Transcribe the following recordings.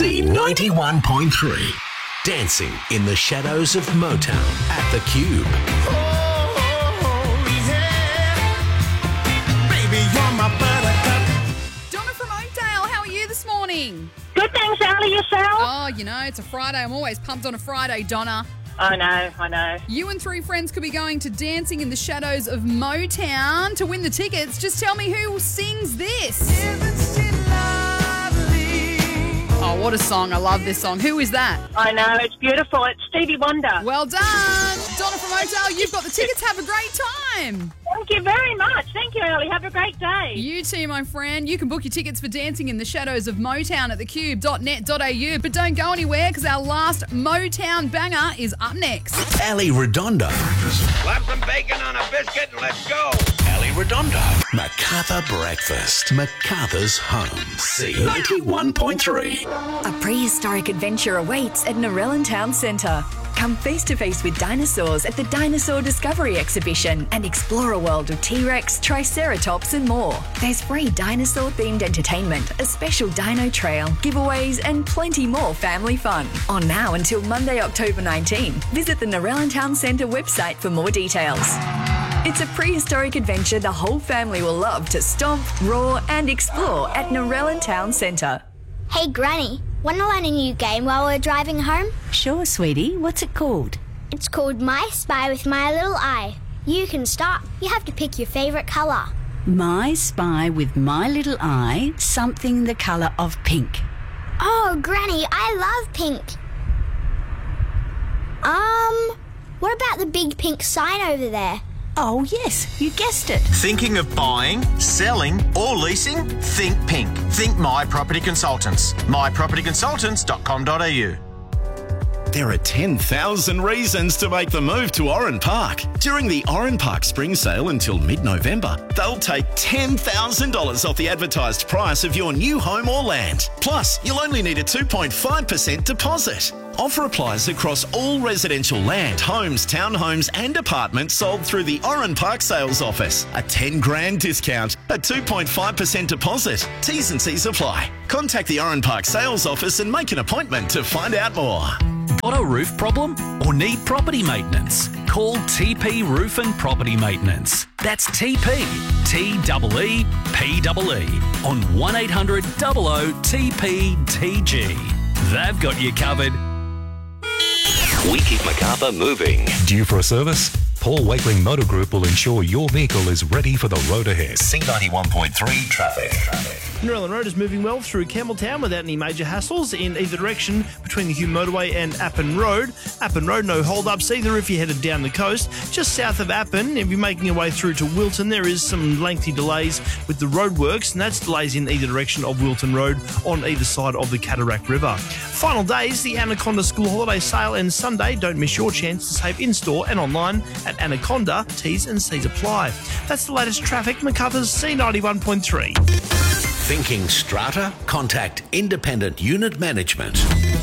C91.3. Dancing in the shadows of Motown at the Cube. Baby, you're my buttercup. Donna from Oakdale, how are you this morning? Good, thanks, Ali. Yourself? Oh, you know, it's a Friday. I'm always pumped on a Friday, Donna. I know. You and three friends could be going to Dancing in the Shadows of Motown. To win the tickets, just tell me who sings this. Oh, what a song. I love this song. Who is that? I know, it's beautiful. It's Stevie Wonder. Well done. Donna from Oakdale, you've got the tickets. Have a great time. Thank you very much. Thank you, Ali. Have a great day. You too, my friend. You can book your tickets for Dancing in the Shadows of Motown at thecube.net.au. But don't go anywhere because our last Motown banger is up next. Ali Redonda. Slap some bacon on a biscuit and let's go. Ali Redonda. MacArthur Breakfast. MacArthur's Home. C91.3. A prehistoric adventure awaits at Narellan Town Centre. Come face to face with dinosaurs at the Dinosaur Discovery Exhibition and explore a world of T-Rex, Triceratops and more. There's free dinosaur-themed entertainment, a special dino trail, giveaways and plenty more family fun. On now until Monday, October 19. Visit the Narellan Town Centre website for more details. It's a prehistoric adventure the whole family will love to stomp, roar and explore at Narellan Town Centre. Hey, Granny, want to learn a new game while we're driving home? Sure, sweetie. What's it called? It's called My Spy with My Little Eye. You can start. You have to pick your favourite colour. My Spy with My Little Eye, something the colour of pink. Oh, Granny, I love pink. What about the big pink sign over there? Oh, yes, you guessed it. Thinking of buying, selling or leasing? Think pink. Think My Property Consultants. mypropertyconsultants.com.au. There are 10,000 reasons to make the move to Oran Park. During the Oran Park Spring Sale until mid-November, they'll take $10,000 off the advertised price of your new home or land. Plus, you'll only need a 2.5% deposit. Offer applies across all residential land, homes, townhomes and apartments sold through the Oran Park Sales Office. A $10,000 discount, a 2.5% deposit. T's and C's apply. Contact the Oran Park Sales Office and make an appointment to find out more. Got a roof problem or need property maintenance? Call TP Roof and Property Maintenance. That's TP, T-E-E-P-E-E on 1800 00 TPTG. They've got you covered. We keep MacArthur moving. Due for a service? Paul Wakeling Motor Group will ensure your vehicle is ready for the road ahead. C91.3 traffic. Narellan Road is moving well through Campbelltown without any major hassles in either direction between the Hume Motorway and Appin Road. Appin Road, no hold-ups either if you're headed down the coast. Just south of Appin, if you're making your way through to Wilton, there is some lengthy delays with the roadworks, and that's delays in either direction of Wilton Road on either side of the Cataract River. Final days, the Anaconda School Holiday Sale ends Sunday. Don't miss your chance to save in-store and online at Anaconda. T's and C's apply. That's the latest traffic. MacArthur's C91.3. Thinking strata? Contact Independent Unit Management.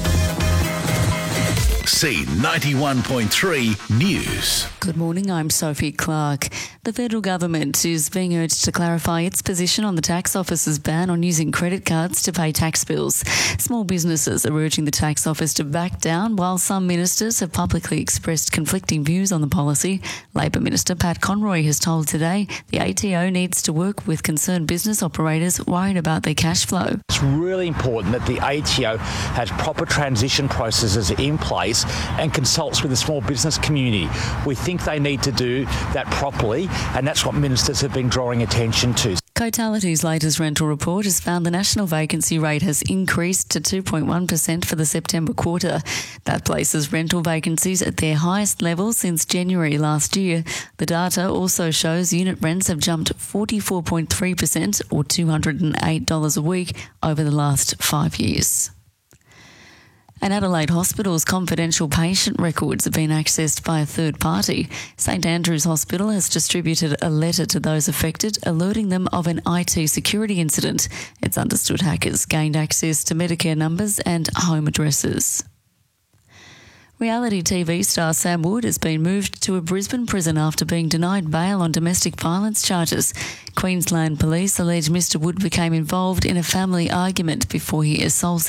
C91.3 News. Good morning, I'm Sophie Clark. The federal government is being urged to clarify its position on the tax office's ban on using credit cards to pay tax bills. Small businesses are urging the tax office to back down, while some ministers have publicly expressed conflicting views on the policy. Labor Minister Pat Conroy has told Today the ATO needs to work with concerned business operators worried about their cash flow. It's really important that the ATO has proper transition processes in place and consults with the small business community. We think they need to do that properly, and that's what ministers have been drawing attention to. Cotality's latest rental report has found the national vacancy rate has increased to 2.1% for the September quarter. That places rental vacancies at their highest level since January last year. The data also shows unit rents have jumped 44.3% or $208 a week over the last 5 years. And Adelaide Hospital's confidential patient records have been accessed by a third party. St Andrew's Hospital has distributed a letter to those affected, alerting them of an IT security incident. It's understood hackers gained access to Medicare numbers and home addresses. Reality TV star Sam Wood has been moved to a Brisbane prison after being denied bail on domestic violence charges. Queensland police allege Mr Wood became involved in a family argument before he assaulted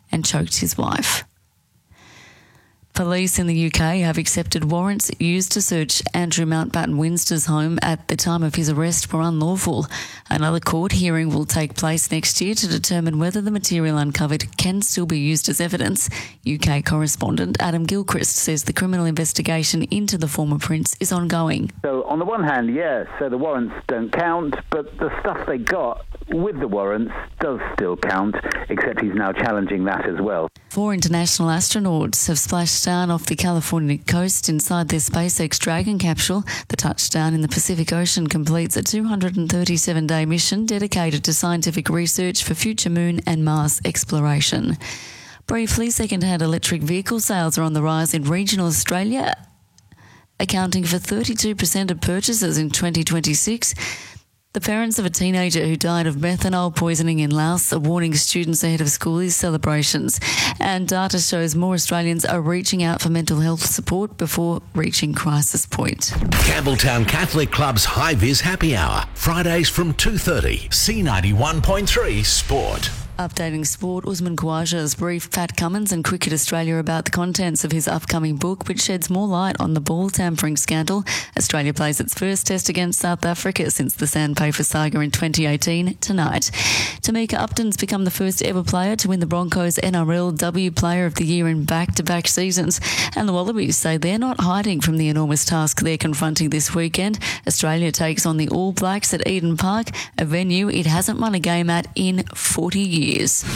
and choked his wife. Police in the UK have accepted warrants used to search Andrew Mountbatten Winster's home at the time of his arrest were unlawful. Another court hearing will take place next year to determine whether the material uncovered can still be used as evidence. UK correspondent Adam Gilchrist says the criminal investigation into the former prince is ongoing. So on the one hand, yes, so the warrants don't count, but the stuff they got with the warrants does still count, except he's now challenging that as well. 4 international astronauts have splashed down off the California coast inside their SpaceX Dragon capsule. The touchdown in the Pacific Ocean completes a 237-day mission dedicated to scientific research for future moon and Mars exploration. Briefly, second-hand electric vehicle sales are on the rise in regional Australia, accounting for 32% of purchases in 2026. The parents of a teenager who died of methanol poisoning in Laos are warning students ahead of school celebrations. And data shows more Australians are reaching out for mental health support before reaching crisis point. Campbelltown Catholic Club's High Vis Happy Hour, Fridays from 2:30. C91.3 Sport. Updating sport, Usman Khawaja has briefed Pat Cummins and Cricket Australia about the contents of his upcoming book, which sheds more light on the ball tampering scandal. Australia plays its first test against South Africa since the Sandpaper saga in 2018 tonight. Tamika Upton's become the first ever player to win the Broncos NRLW Player of the Year in back-to-back seasons. And the Wallabies say they're not hiding from the enormous task they're confronting this weekend. Australia takes on the All Blacks at Eden Park, a venue it hasn't won a game at in 40 years.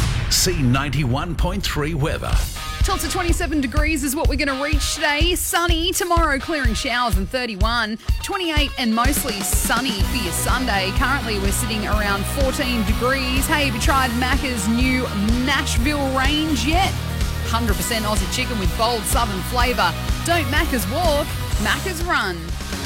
C91.3 weather. Tulsa 27 degrees is what we're going to reach today. Sunny. Tomorrow, clearing showers and 31. 28 and mostly sunny for your Sunday. Currently, we're sitting around 14 degrees. Hey, have you tried Macca's new Nashville range yet? 100% Aussie chicken with bold southern flavour. Don't Macca's walk, Macca's run.